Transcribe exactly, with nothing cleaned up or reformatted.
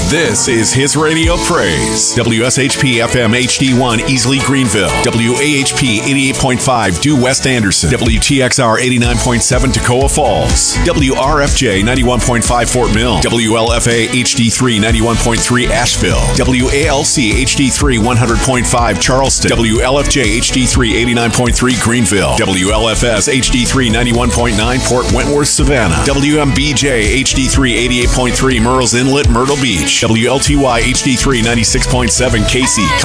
This is His Radio Praise. W S H P F M H D one Easley Greenville. W A H P eighty-eight point five Due West Anderson. W T X R eighty-nine point seven Toccoa Falls. W R F J ninety-one point five Fort Mill. W L F A H D three ninety-one point three Asheville. W A L C H D three one hundred point five Charleston. W L F J H D three eighty-nine point three Greenville. W L F S H D three ninety-one point nine Port Wentworth, Savannah. W M B J H D three eighty-eight point three Murrells Inlet, Myrtle Beach. W L T Y H D three ninety-six point seven Casey,